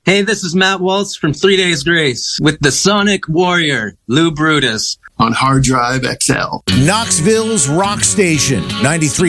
Hey, this is Matt Waltz from 3 Days Grace with the Sonic Warrior, Lou Brutus, on Hard Drive XL. Knoxville's Rock Station, 93.